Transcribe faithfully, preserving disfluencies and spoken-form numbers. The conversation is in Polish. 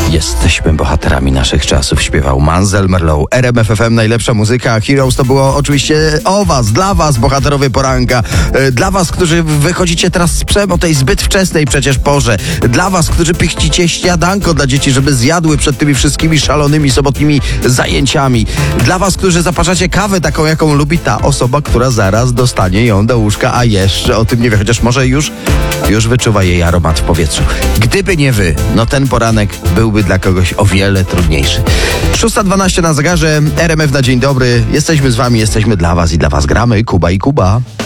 Jesteśmy bohaterami naszych czasów, śpiewał Manzel Merlow. R M F F M, najlepsza muzyka. Heroes to było oczywiście o was, dla was, bohaterowie poranka. Dla was, którzy wychodzicie teraz z przem o tej zbyt wczesnej przecież porze. Dla was, którzy pichcicie śniadanko dla dzieci, żeby zjadły przed tymi wszystkimi szalonymi sobotnimi zajęciami. Dla was, którzy zaparzacie kawę taką, jaką lubi ta osoba, która zaraz dostanie ją do łóżka, a jeszcze o tym nie wie, chociaż może już, już wyczuwa jej aromat w powietrzu. Gdyby nie wy, no ten poranek byłby dla kogoś o wiele trudniejszy. szósta dwanaście na zegarze, R M F na dzień dobry. Jesteśmy z wami, jesteśmy dla was i dla was gramy. Kuba i Kuba.